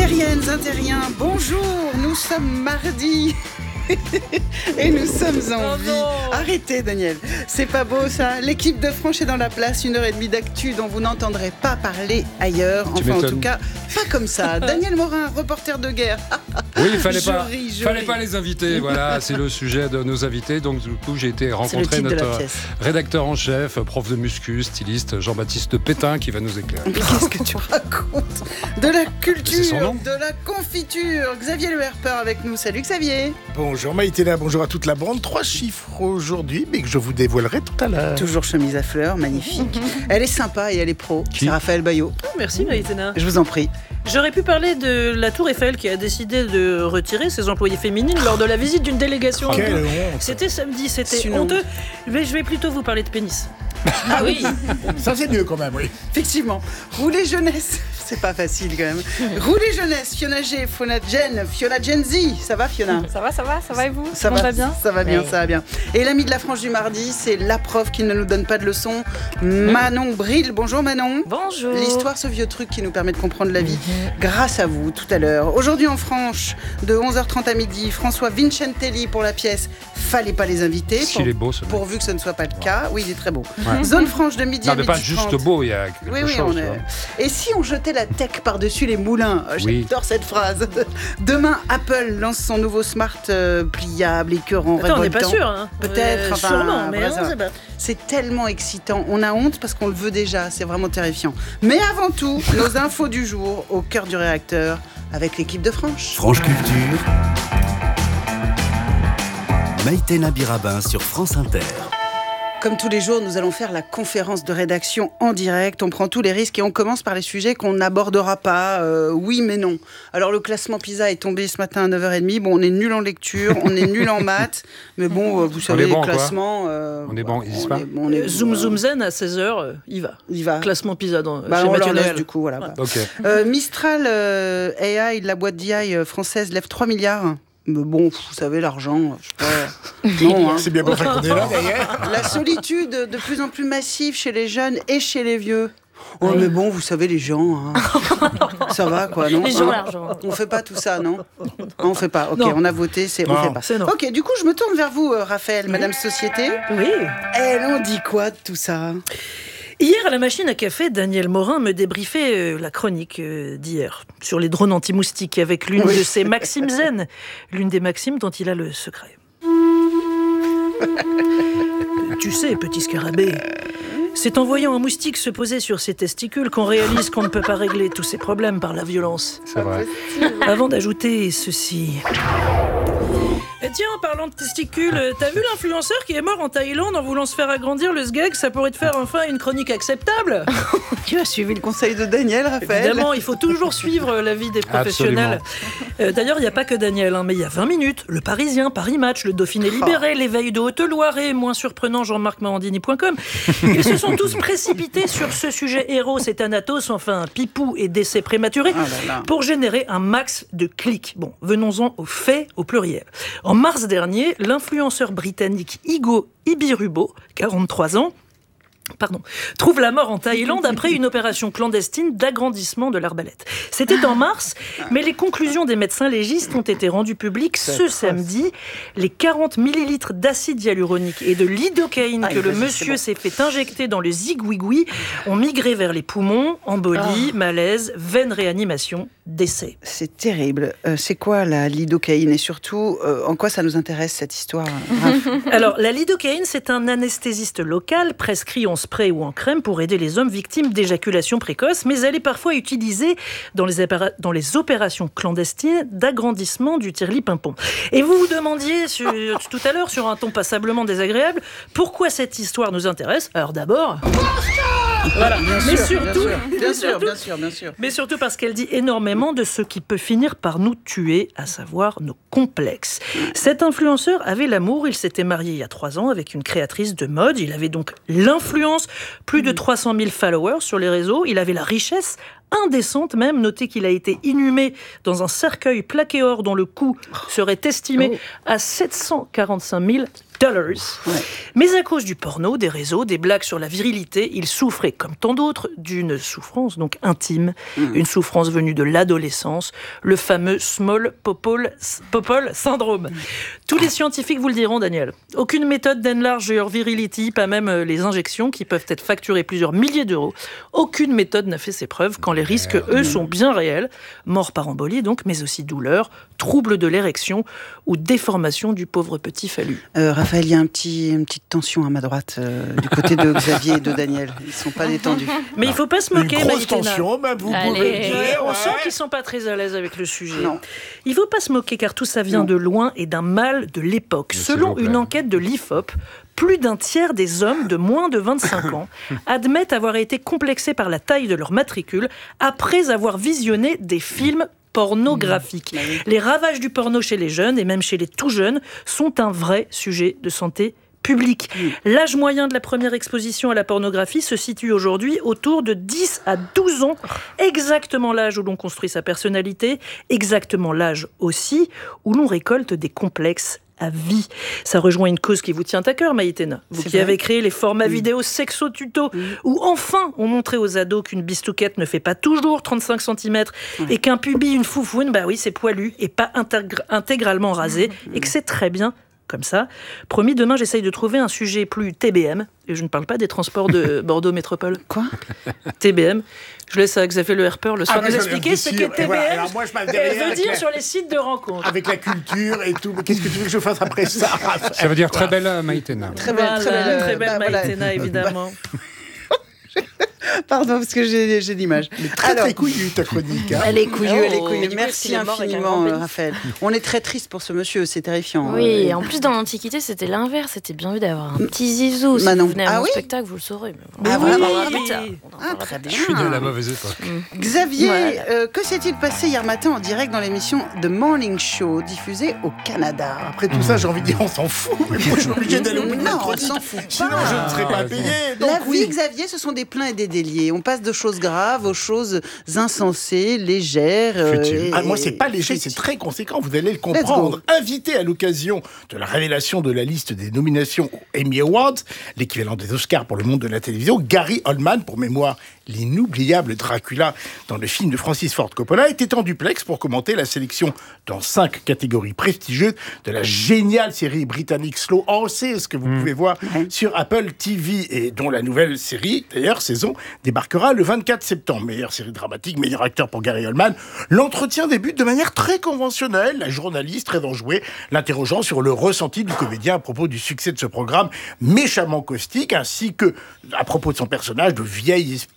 Terriennes, Intériens, bonjour, nous sommes mardi et nous sommes en vie. Arrêtez Daniel, c'est pas beau ça. L'équipe de Franche est dans la place, 1h30 d'actu dont vous n'entendrez pas parler ailleurs. Enfin en tout cas, pas comme ça. Daniel Morin, reporter de guerre. Oui, il fallait pas les inviter. Voilà, c'est le sujet de nos invités. Donc du coup, j'ai été rencontrer notre rédacteur en chef, prof de muscu, styliste Jean-Baptiste Pétain qui va nous éclairer. Mais qu'est-ce que tu racontes? De la culture, de la confiture. Xavier Le Herpeur avec nous. Salut Xavier. Bonjour Maïtena, bonjour à toute la bande. 3 chiffres aujourd'hui, mais que je vous dévoilerai tout à l'heure. Toujours chemise à fleurs, magnifique. Elle est sympa et elle est pro. C'est Raphaël Baillot. Merci Maïtena. Je vous en prie. J'aurais pu parler de la Tour Eiffel qui a décidé de retirer ses employés féminines lors de la visite d'une délégation. Quelle honte. C'était samedi, c'était honteux. Mais je vais plutôt vous parler de pénis. Ah oui. Ça c'est mieux quand même, oui. Effectivement. Rouler jeunesse. C'est pas facile quand même. Rouler jeunesse, Fiona G, Fiona Gen Z. Ça va Fiona? Ça va et vous? Ça va bien? Ça va bien, ça va bien. Et l'ami de la Franche du mardi, c'est la prof qui ne nous donne pas de leçons, Manon Bril. Bonjour Manon. Bonjour. L'histoire, ce vieux truc qui nous permet de comprendre la vie grâce à vous tout à l'heure. Aujourd'hui en Franche, de 11h30 à midi, François Vincentelli pour la pièce Fallait pas les inviter. Il est beau, pourvu que ce ne soit pas le cas. Oui, il est très beau. Ouais. Zone franche de midi à midi. Non, mais pas juste beau, il y a quelque chose. Et si on jetait la tech par-dessus les moulins? J'adore cette phrase. Demain, Apple lance son nouveau smart pliable, écœurant, révoltant. On n'est pas sûr. Hein. Peut-être. Sûrement, mais on sait pas. C'est tellement excitant. On a honte parce qu'on le veut déjà. C'est vraiment terrifiant. Mais avant tout, nos infos du jour au cœur du réacteur avec l'équipe de Franche. Franche Culture. Maïtena Birabin sur France Inter. Comme tous les jours, nous allons faire la conférence de rédaction en direct. On prend tous les risques et on commence par les sujets qu'on n'abordera pas. Oui, mais non. Alors, le classement PISA est tombé ce matin à 9h30. Bon, on est nul en lecture, on est nul en maths. Mais bon, vous savez, le classement... on est bon, ils disent pas. Zoom Zoom Zen à 16h, il va. Classement PISA chez Mathieu Noël. Du coup, voilà. Ouais. Okay. Mistral AI, la boîte d'IA française, lève 3 milliards. Mais bon, vous savez, l'argent, je sais pas. Non, hein. C'est bien pour ça qu'on est là, d'ailleurs. La solitude de plus en plus massive chez les jeunes et chez les vieux. Oh, mais bon, vous savez, les gens, hein. Ça va, quoi, non? Les gens, l'argent. On fait pas tout ça, non? On fait pas. Ok, non. On a voté, on fait pas. Non. Ok, du coup, je me tourne vers vous, Raphaël, Madame Société. Oui. Elle en dit quoi de tout ça? Hier, à la machine à café, Daniel Morin me débriefait la chronique d'hier sur les drones anti-moustiques avec l'une de ses maximes zen, l'une des maximes dont il a le secret. Tu sais, petit scarabée, c'est en voyant un moustique se poser sur ses testicules qu'on réalise qu'on ne peut pas régler tous ses problèmes par la violence. C'est vrai. Avant d'ajouter ceci... Tiens, en parlant de testicules, t'as vu l'influenceur qui est mort en Thaïlande en voulant se faire agrandir le sgeg? Ça pourrait te faire enfin une chronique acceptable. Tu as suivi le conseil de Daniel, Raphaël? Évidemment, il faut toujours suivre l'avis des professionnels. D'ailleurs, il n'y a pas que Daniel, mais il y a 20 minutes, Le Parisien, Paris Match, Le Dauphiné Libéré, L'Éveil de Haute-Loire et, moins surprenant, Jean-Marc-Morandini.com. Ils se sont tous précipités sur ce sujet héros et Thanatos, enfin pipou et décès prématuré, pour générer un max de clics. Bon, venons-en aux faits au pluriel. En mars dernier, l'influenceur britannique Igo Ibirubo, 43 ans, trouve la mort en Thaïlande après une opération clandestine d'agrandissement de l'arbalète. C'était en mars, mais les conclusions des médecins légistes ont été rendues publiques ce samedi. Les 40 millilitres d'acide hyaluronique et de lidocaïne que le monsieur s'est fait injecter dans le zigouigoui ont migré vers les poumons, embolie, malaise, veine réanimation, décès. C'est terrible. C'est quoi la lidocaïne et surtout, en quoi ça nous intéresse cette histoire? Alors, la lidocaïne, c'est un anesthésiste local prescrit en spray ou en crème pour aider les hommes victimes d'éjaculation précoce, mais elle est parfois utilisée dans les opérations clandestines d'agrandissement du tireli-pimpon. Et vous vous demandiez tout à l'heure, sur un ton passablement désagréable, pourquoi cette histoire nous intéresse? Alors d'abord... Voilà. Bien sûr. Mais surtout parce qu'elle dit énormément de ce qui peut finir par nous tuer, à savoir nos complexes. Cet influenceur avait l'amour, il s'était marié il y a 3 ans avec une créatrice de mode, il avait donc l'influence, plus de 300 000 followers sur les réseaux, il avait la richesse, indécente même. Notez qu'il a été inhumé dans un cercueil plaqué or dont le coût serait estimé à 745 000 Dollars. Ouais. Mais à cause du porno, des réseaux, des blagues sur la virilité, il souffrait, comme tant d'autres, d'une souffrance donc intime, une souffrance venue de l'adolescence, le fameux small popole syndrome. Tous les scientifiques vous le diront, Daniel. Aucune méthode d'enlarge your virility, pas même les injections qui peuvent être facturées plusieurs milliers d'euros. Aucune méthode n'a fait ses preuves quand les risques, eux, sont bien réels. Mort par embolie donc, mais aussi douleur, trouble de l'érection ou déformation du pauvre petit phallu. Raphaël, il y a une petite tension à ma droite du côté de Xavier et de Daniel. Ils ne sont pas détendus. Mais il ne faut pas se moquer, Une grosse tension, vous pouvez le dire. On sent qu'ils ne sont pas très à l'aise avec le sujet. Non. Il ne faut pas se moquer car tout ça vient de loin et d'un mal de l'époque. Selon une enquête de l'IFOP, plus d'un tiers des hommes de moins de 25 ans admettent avoir été complexés par la taille de leur matricule après avoir visionné des films pornographiques. Les ravages du porno chez les jeunes et même chez les tout jeunes sont un vrai sujet de santé publique. L'âge moyen de la première exposition à la pornographie se situe aujourd'hui autour de 10 à 12 ans, exactement l'âge où l'on construit sa personnalité, exactement l'âge aussi où l'on récolte des complexes à vie. Ça rejoint une cause qui vous tient à cœur, Maïtena. Vous qui avez créé les formats vidéo sexo-tuto, où enfin on montrait aux ados qu'une bistouquette ne fait pas toujours 35 cm et qu'un pubis, une foufoune, bah oui, c'est poilu et pas intégralement rasé et que c'est très bien comme ça. Promis, demain, j'essaye de trouver un sujet plus TBM. Et je ne parle pas des transports de Bordeaux Métropole. Quoi ? TBM. Je laisse à Xavier Le Herper le soir nous expliquer ce qu'est TBM. Voilà. Alors moi, je veut dire sur les sites de rencontres. Avec la culture et tout. Mais qu'est-ce que tu veux que je fasse après ça, Raphaël ? Ça veut dire très belle Maïtena. Très belle Maïtena, évidemment. Pardon, parce que j'ai l'image. Mais très couillue, ta chronique. Hein. Elle est couillue. Merci infiniment, Raphaël. On est très triste pour ce monsieur, c'est terrifiant. Oui, et en plus, dans l'Antiquité, c'était l'inverse. C'était bien vu d'avoir un petit zizou. Si vous venez à mon spectacle, vous le saurez. Ah oui, très bien. Je suis de la mauvaise époque. Xavier, que s'est-il passé hier matin en direct dans l'émission The Morning Show, diffusée au Canada ? Après tout ça, j'ai envie de dire, on s'en fout. Mais moi, je suis obligé d'aller au bout de la chronique. On s'en fout. Sinon, je ne serais pas payé. La vie, Xavier, ce sont des pleins et des déliés. On passe de choses graves aux choses insensées, légères. Moi, c'est pas léger, c'est très conséquent. Vous allez le comprendre. Invité à l'occasion de la révélation de la liste des nominations aux Emmy Awards, l'équivalent des Oscars pour le monde de la télévision, Gary Oldman, pour mémoire, l'inoubliable Dracula dans le film de Francis Ford Coppola, était en duplex pour commenter la sélection dans 5 catégories prestigieuses de la géniale série britannique Slow Horses que vous pouvez voir sur Apple TV et dont la nouvelle série, d'ailleurs, saison, débarquera le 24 septembre. Meilleure série dramatique, meilleur acteur pour Gary Oldman. L'entretien débute de manière très conventionnelle. La journaliste, très enjouée, l'interrogeant sur le ressenti du comédien à propos du succès de ce programme méchamment caustique, ainsi que à propos de son personnage de vieil